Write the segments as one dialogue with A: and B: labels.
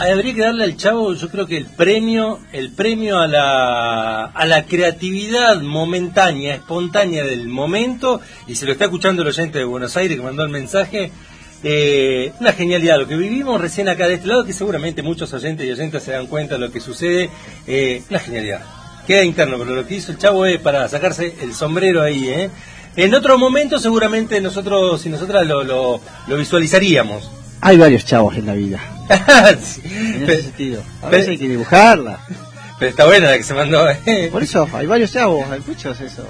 A: habría que darle al Chavo, yo creo que el premio a la creatividad momentánea, espontánea del momento, y se lo está escuchando el oyente de Buenos Aires que mandó el mensaje. Una genialidad, lo que vivimos recién acá de este lado, que seguramente muchos oyentes y oyentas se dan cuenta de lo que sucede. Una genialidad, queda interno, pero lo que hizo el Chavo es para sacarse el sombrero ahí. En otro momento seguramente nosotros y nosotras lo visualizaríamos.
B: Hay varios Chavos en la vida.
A: Sí.
B: En ese sentido. A veces hay que dibujarla.
A: Pero está buena la que se mandó.
B: Por eso, hay varios Chavos, hay muchos eso.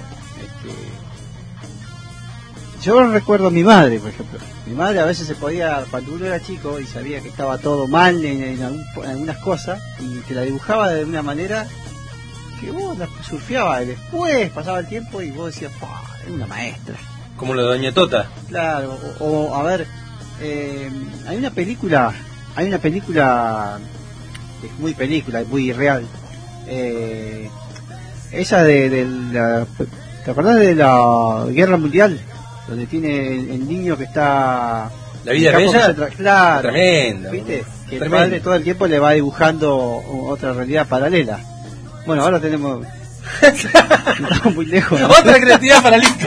B: Yo recuerdo a mi madre, por ejemplo. Mi madre a veces se podía, cuando uno era chico y sabía que estaba todo mal en algunas cosas, y te la dibujaba de una manera que vos la surfeabas, y después pasaba el tiempo y vos decías, es una maestra.
A: Como la de Doña Tota.
B: Claro, o a ver, hay una película que es muy real, esa de la, ¿te acordás de la Guerra Mundial? Donde tiene el niño que está...
A: ¿La vida es bella?
B: Claro.
A: Tremendo.
B: ¿Viste? Que
A: tremendo.
B: el padre todo el tiempo le va dibujando otra realidad paralela. Bueno, ahora tenemos... Estamos muy lejos, ¿no?
A: Otra creatividad paralítica.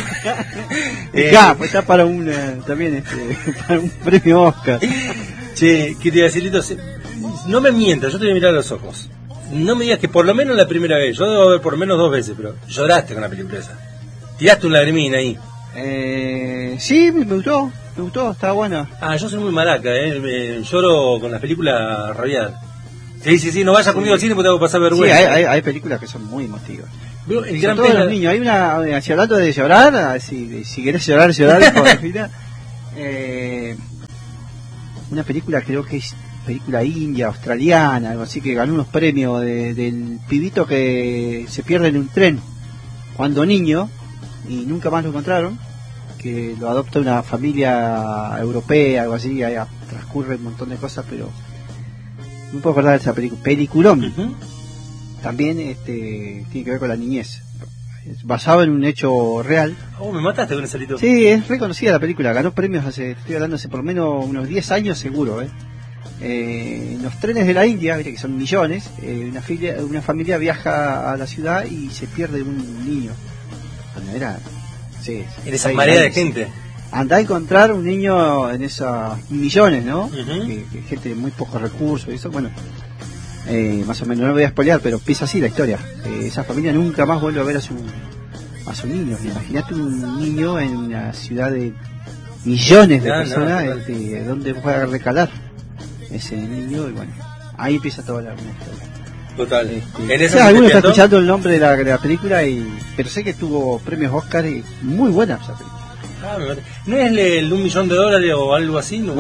B: Pues está para también para un premio Oscar.
A: Che, ¿qué te iba a decir, Lito? No me mientas, yo te voy a mirar a los ojos. No me digas que por lo menos la primera vez, yo debo ver por lo menos 2 veces, pero lloraste con la película esa. Tiraste un lagrimín ahí.
B: Sí, me gustó, estaba buena.
A: Yo soy muy maraca, lloro con las películas rabiadas. Sí, no vayas conmigo al cine porque te hago pasar vergüenza.
B: Sí, hay películas que son muy emotivas.
A: El gran
B: todos los niños, hay una, hablando de llorar, si querés llorar, una película, creo que es película india, australiana, algo así, que ganó unos premios del pibito que se pierde en un tren cuando niño y nunca más lo encontraron, que lo adopta una familia europea, algo así, ahí transcurre un montón de cosas, pero no puedo acordar de esa película. Peliculón. Uh-huh. También tiene que ver con la niñez, basado en un hecho real.
A: Me mataste con ese Lito.
B: Sí, es reconocida la película, ganó premios estoy hablando hace por lo menos unos 10 años seguro. En los trenes de la India, que son millones, una familia viaja a la ciudad y se pierde un niño. Bueno,
A: en esa marea de gente.
B: Andá a encontrar un niño en esos millones, ¿no?
A: Uh-huh.
B: Que gente de muy pocos recursos y eso, bueno, más o menos, no lo voy a spoilear, pero empieza así la historia. Esa familia nunca más vuelve a ver a su niño. Imagínate un niño en una ciudad de millones de personas, ¿dónde va a recalar ese niño? Y bueno, ahí empieza toda la historia.
A: Total.
B: Alguno está escuchando el nombre de la película, pero sé que tuvo premios Oscar y muy buena esa película.
A: ¿No es el $1 millón o algo así? No.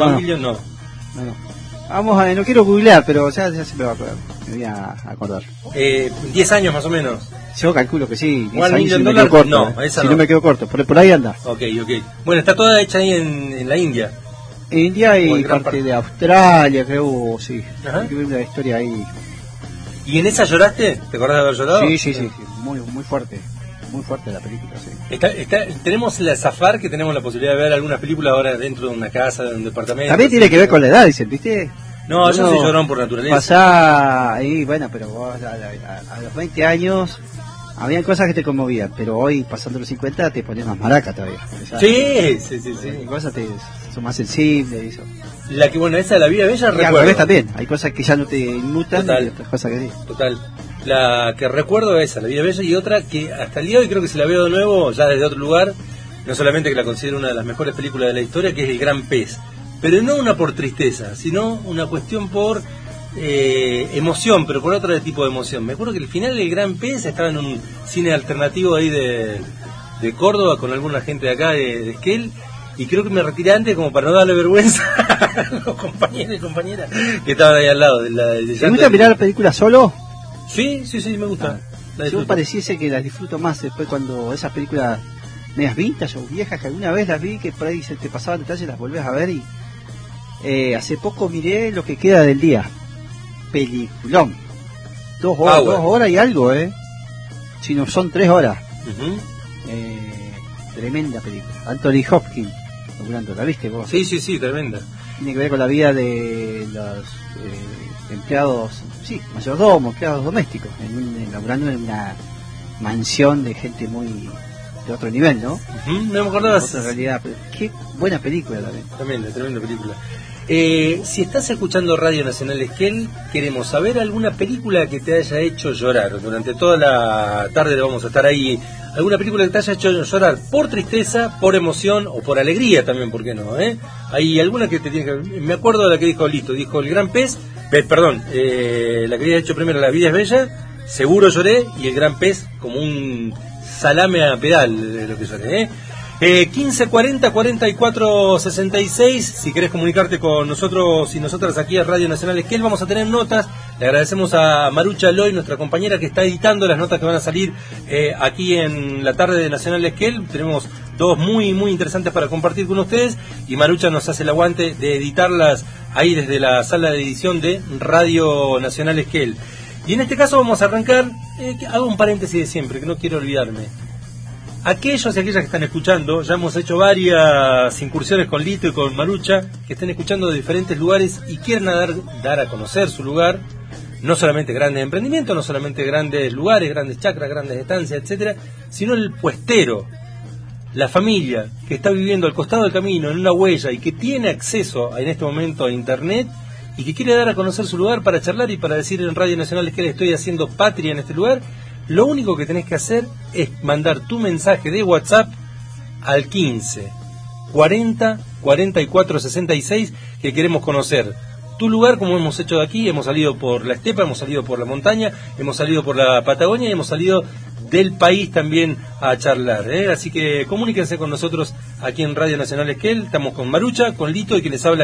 B: Vamos no quiero googlear, pero ya se me va a acordar. Me voy a acordar.
A: 10 años más o menos.
B: Yo calculo que sí.
A: $1 millón me quedo corto.
B: No me quedo corto. Por ahí anda.
A: Ok. Bueno, está toda hecha ahí en la India.
B: En India y parte de Australia, creo, sí.
A: Ajá.
B: Hay una historia ahí.
A: ¿Y en esa lloraste? ¿Te acordás de haber llorado?
B: Sí. Muy fuerte. Muy fuerte la película, sí.
A: Tenemos la zafar que tenemos la posibilidad de ver algunas películas ahora dentro de una casa, de un departamento.
B: También tiene que ver con la edad, dicen, ¿viste?
A: No, yo soy llorón por naturaleza.
B: Pasá ahí, bueno, pero vos a los 20 años habían cosas que te conmovían, pero hoy, pasando los 50, te pones más maraca todavía.
A: Sí.
B: Hay cosas son más sensibles y eso.
A: Esa de la vida bella recuerdo.
B: Al revés también, hay cosas que ya no te inmutan.
A: Total.
B: Y otras cosas que sí.
A: Total. La que recuerdo es esa, La vida bella, y otra que hasta el día de hoy creo que si la veo de nuevo, ya desde otro lugar, no solamente que la considero una de las mejores películas de la historia, que es El Gran Pez, pero no una por tristeza, sino una cuestión por emoción, pero por otro tipo de emoción. Me acuerdo que el final del Gran Pez estaba en un cine alternativo ahí de Córdoba con alguna gente de acá, de Esquel, y creo que me retiré antes como para no darle vergüenza a los compañeros y compañeras que estaban ahí al lado.
B: ¿Te gusta mirar la película solo?
A: Sí, me gusta.
B: Yo pareciese que las disfruto más después cuando esas películas medias vintage o viejas que alguna vez las vi, que por ahí se te pasaban detalles, las volvés a ver. Y hace poco miré Lo que queda del día. Peliculón. 2 horas y algo, si no son 3 horas.
A: Uh-huh.
B: Tremenda película. Anthony Hopkins, ¿la viste vos?
A: Sí, tremenda.
B: tiene que ver con la vida de los empleados, sí, mayordomos, empleados domésticos, laburando en una mansión de gente muy de otro nivel, ¿no?
A: No me acordaba.
B: Otra realidad, pero qué buena película también.
A: Tremenda película. Si estás escuchando Radio Nacional Esquel, queremos saber alguna película que te haya hecho llorar. Durante toda la tarde vamos a estar ahí. Alguna película que te haya hecho llorar por tristeza, por emoción o por alegría también, ¿por qué no? Hay alguna que te tiene que... Me acuerdo de la que dijo Lito, dijo El Gran Pez, la que había hecho primero La Vida es Bella, seguro lloré, y El Gran Pez como un salame a pedal de lo que lloré, 1540 44 66. Si querés comunicarte con nosotros y nosotras aquí a Radio Nacional Esquel, vamos a tener notas. Le agradecemos a Marucha Loy, nuestra compañera que está editando las notas que van a salir aquí en la tarde de Nacional Esquel. Tenemos dos muy interesantes para compartir con ustedes, y Marucha nos hace el aguante de editarlas ahí desde la sala de edición de Radio Nacional Esquel. Y en este caso vamos a arrancar, hago un paréntesis de siempre, que no quiero olvidarme. Aquellos y aquellas que están escuchando, ya hemos hecho varias incursiones con Lito y con Marucha, que estén escuchando de diferentes lugares y quieren dar a conocer su lugar, no solamente grandes emprendimientos, no solamente grandes lugares, grandes chacras, grandes estancias, etcétera, sino el puestero, la familia que está viviendo al costado del camino, en una huella, y que tiene acceso en este momento a internet, y que quiere dar a conocer su lugar para charlar y para decir en Radio Nacional que le estoy haciendo patria en este lugar. Lo único que tenés que hacer es mandar tu mensaje de WhatsApp al 15 40 44 66, que queremos conocer tu lugar, como hemos hecho de aquí. Hemos salido por la estepa, hemos salido por la montaña, hemos salido por la Patagonia y hemos salido del país también a charlar, Así que comuníquense con nosotros aquí en Radio Nacional Esquel. Estamos con Marucha, con Lito y que les habla